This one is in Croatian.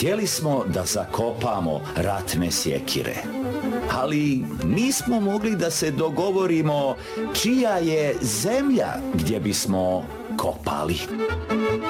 Htjeli smo da zakopamo ratne sjekire, ali nismo mogli da se dogovorimo čija je zemlja gdje bismo kopali.